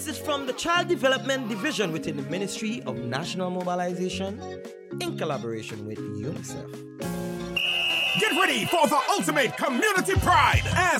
This is from the Child Development Division within the Ministry of National Mobilization in collaboration with UNICEF. Get ready for the ultimate community pride as